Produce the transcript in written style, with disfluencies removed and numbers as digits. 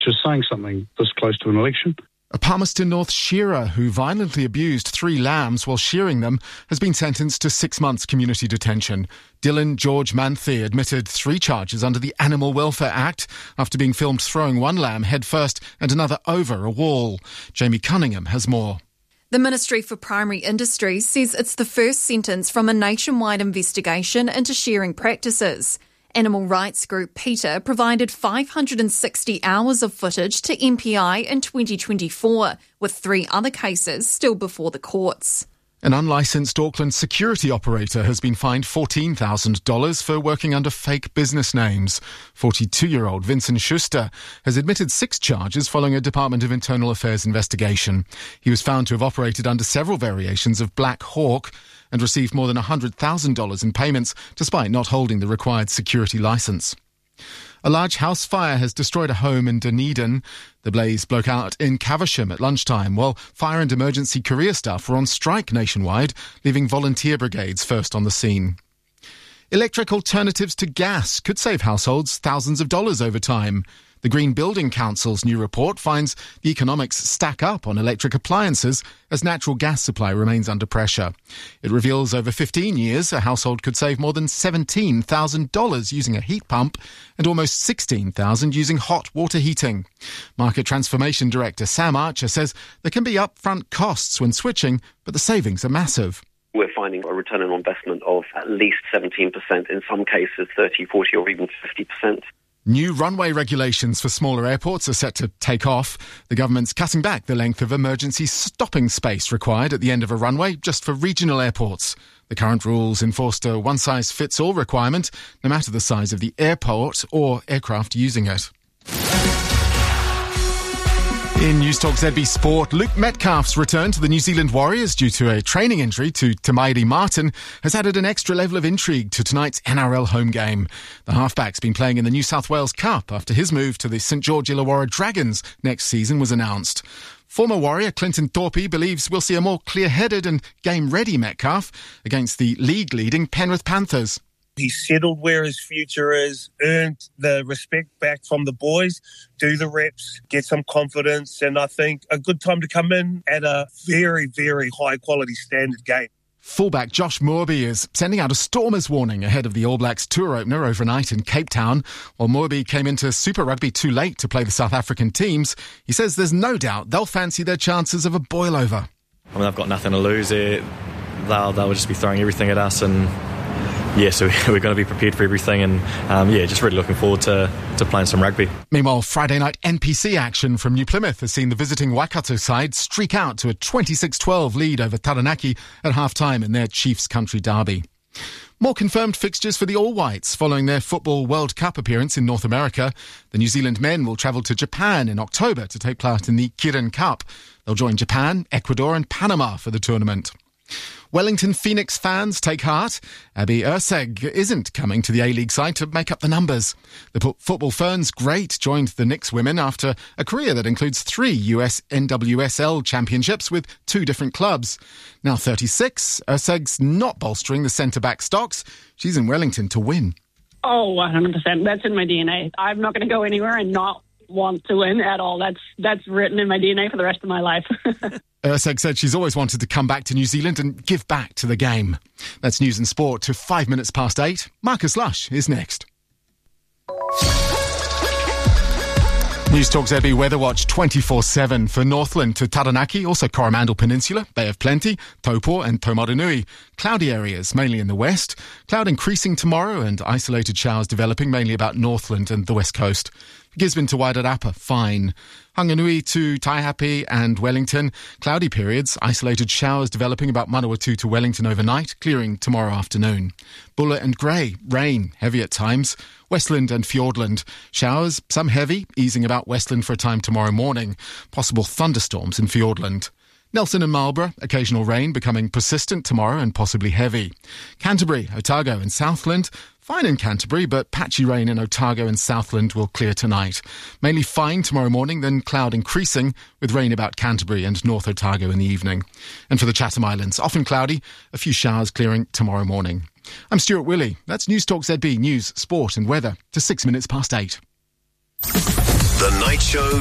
Just saying something this close to an election. A Palmerston North shearer who violently abused 3 lambs while shearing them has been sentenced to 6 months community detention. Dylan George Manthe admitted 3 charges under the Animal Welfare Act after being filmed throwing one lamb headfirst and another over a wall. Jamie Cunningham has more. The Ministry for Primary Industries says it's the first sentence from a nationwide investigation into shearing practices. Animal rights group PETA provided 560 hours of footage to MPI in 2024, with 3 other cases still before the courts. An unlicensed Auckland security operator has been fined $14,000 for working under fake business names. 42-year-old Vincent Schuster has admitted 6 charges following a Department of Internal Affairs investigation. He was found to have operated under several variations of Black Hawk and received more than $100,000 in payments despite not holding the required security licence. A large house fire has destroyed a home in Dunedin. The blaze broke out in Caversham at lunchtime, while fire and emergency career staff were on strike nationwide, leaving volunteer brigades first on the scene. Electric alternatives to gas could save households thousands of dollars over time. The Green Building Council's new report finds the economics stack up on electric appliances as natural gas supply remains under pressure. It reveals over 15 years a household could save more than $17,000 using a heat pump and almost $16,000 using hot water heating. Market Transformation Director Sam Archer says there can be upfront costs when switching, but the savings are massive. We're finding a return on investment of at least 17%, in some cases 30, 40 or even 50%. New runway regulations for smaller airports are set to take off. The government's cutting back the length of emergency stopping space required at the end of a runway just for regional airports. The current rules enforced a one-size-fits-all requirement, no matter the size of the airport or aircraft using it. In News Talk ZB Sport, Luke Metcalf's return to the New Zealand Warriors due to a training injury to Tamairi Martin has added an extra level of intrigue to tonight's NRL home game. The halfback's been playing in the New South Wales Cup after his move to the St George Illawarra Dragons next season was announced. Former Warrior Clinton Thorpe believes we'll see a more clear-headed and game-ready Metcalf against the league-leading Penrith Panthers. He's settled where his future is, earned the respect back from the boys, do the reps, get some confidence, and I think a good time to come in at a very, very high-quality standard game. Fullback Josh Moorby is sending out a stormers warning ahead of the All Blacks tour opener overnight in Cape Town. While Moorby came into Super Rugby too late to play the South African teams, he says there's no doubt they'll fancy their chances of a boil-over. I mean, they've got nothing to lose there. They'll just be throwing everything at us, and so we're going to be prepared for everything, and just really looking forward to playing some rugby. Meanwhile, Friday night NPC action from New Plymouth has seen the visiting Waikato side streak out to a 26-12 lead over Taranaki at half-time in their Chiefs Country derby. More confirmed fixtures for the All Whites following their Football World Cup appearance in North America. The New Zealand men will travel to Japan in October to take part in the Kirin Cup. They'll join Japan, Ecuador and Panama for the tournament. Wellington Phoenix fans take heart. Abby Erceg isn't coming to the A-League side to make up the numbers. The football ferns great joined the Knicks women after a career that includes 3 US NWSL championships with 2 different clubs. Now 36, Erceg's not bolstering the centre-back stocks. She's in Wellington to win. Oh, 100%. That's in my DNA. I'm not going to go anywhere and not want to win at all. That's written in my DNA for the rest of my life. Erceg said she's always wanted to come back to New Zealand and give back to the game. That's news and sport to 5 minutes past 8. Marcus Lush is next. News Talk ZB Weather Watch 24/7 for Northland to Taranaki, also Coromandel Peninsula, Bay of Plenty, Taupo and Taumarunui. Cloudy areas, mainly in the west. Cloud increasing tomorrow and isolated showers developing mainly about Northland and the west coast. Gisborne to Wairarapa, fine. Hanganui to Taihape and Wellington, cloudy periods, isolated showers developing about Manawatu to Wellington overnight, clearing tomorrow afternoon. Buller and Grey, rain, heavy at times. Westland and Fiordland, showers, some heavy, easing about Westland for a time tomorrow morning. Possible thunderstorms in Fiordland. Nelson and Marlborough, occasional rain becoming persistent tomorrow and possibly heavy. Canterbury, Otago and Southland, fine in Canterbury, but patchy rain in Otago and Southland will clear tonight. Mainly fine tomorrow morning, then cloud increasing, with rain about Canterbury and North Otago in the evening. And for the Chatham Islands, often cloudy, a few showers clearing tomorrow morning. I'm Stuart Willey. That's News Talk ZB, news, sport and weather to 6 minutes past 8. The Night Show